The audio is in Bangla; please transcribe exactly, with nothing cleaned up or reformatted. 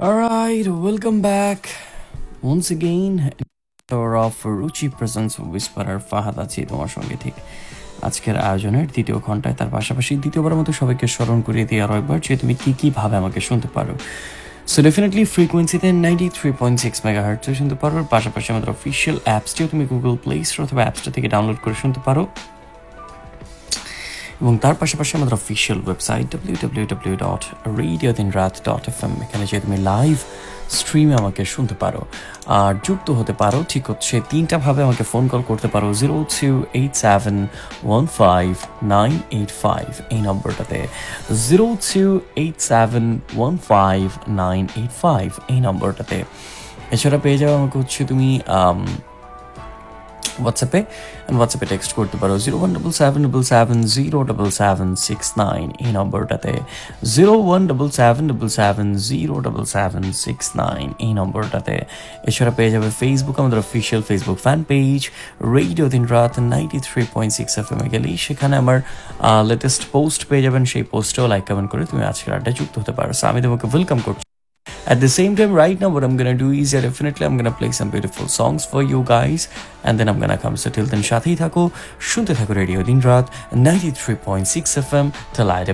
Alright, welcome back once again. Tour of Ruchi presents Whisperer Fahad আছি তোমার সঙ্গে ঠিক আজকের আয়োজনের দ্বিতীয় ঘন্টায়। তার পাশাপাশি দ্বিতীয়বারের মতো সবাইকে স্মরণ করিয়ে দিয়ে আরও একবার যে তুমি কী কীভাবে আমাকে শুনতে পারো। সো ডেফিনেটলি ফ্রিকোয়েন্সিতে ninety three point six mega হার্টসে শুনতে পারো। পাশাপাশি আমাদের অফিসিয়াল অ্যাপসটিও তুমি গুগল প্লে স্টোর অথবা অ্যাপসটা থেকে ডাউনলোড করে শুনতে পারো। এবং তার পাশাপাশি আমাদের official website W W W dot radio দিন রাত ডট এফ এম, এখানে যে তুমি লাইভ স্ট্রিমে আমাকে শুনতে পারো আর যুক্ত হতে পারো। ঠিক হচ্ছে তিনটাভাবে আমাকে ফোন কল করতে পারো zero two eight seven one five nine eight five এই নম্বরটাতে, zero two eight seven one five nine eight five এই নম্বরটাতে। এছাড়া পেয়ে যাবে আমাকে হচ্ছে তুমি হোয়াটসঅ্যাপে হোয়াটসঅ্যাপে টেক্সট করতে পারো zero one double seven double seven zero double seven six nine এই নম্বরটাতে, zero one double seven double seven zero double seven six nine এই নম্বরটাতে। এছাড়া পেয়ে যাবে ফেসবুক, আমাদের official Facebook fan page radio দিন রাত ninety three point six F এমে গেলেই সেখানে আমার লেটেস্ট পোস্ট পেয়ে যাবেন। সেই পোস্টেও লাইক কমেন্ট করে তুমি আজকের আড্ডায় যুক্ত হতে পারো। সো আমি তোমাকে ওয়েলকাম করছি। At the same time, right now, what I'm gonna do is yeah, definitely I'm gonna play some beautiful songs for you guys, and then I'm gonna come. So till then, সাথেই থাকো, শুনতে থাকো রেডিও দিন রাত ninety three point six F M till I